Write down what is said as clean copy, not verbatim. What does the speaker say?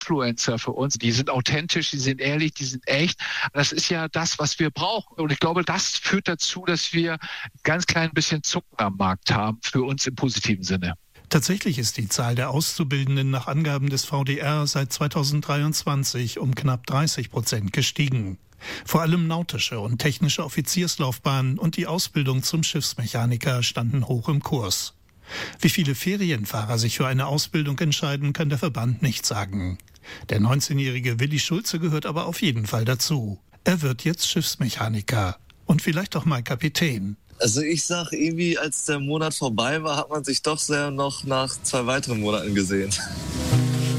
Influencer für uns. Die sind authentisch, die sind ehrlich, die sind echt. Das ist ja das, was wir brauchen. Und ich glaube, das führt dazu, dass wir ein ganz klein bisschen Zucker am Markt haben, für uns im positiven Sinne. Tatsächlich ist die Zahl der Auszubildenden nach Angaben des VDR seit 2023 um knapp 30% gestiegen. Vor allem nautische und technische Offizierslaufbahnen und die Ausbildung zum Schiffsmechaniker standen hoch im Kurs. Wie viele Ferienfahrer sich für eine Ausbildung entscheiden, kann der Verband nicht sagen. Der 19-jährige Willi Schulze gehört aber auf jeden Fall dazu. Er wird jetzt Schiffsmechaniker und vielleicht auch mal Kapitän. Also ich sag irgendwie, als der Monat vorbei war, hat man sich doch sehr noch nach 2 weiteren Monaten gesehen.